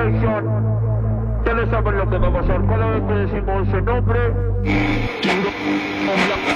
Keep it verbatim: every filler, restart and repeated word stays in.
Station. Ya no saben lo que va a pasar cada vez que decimos ese nombre.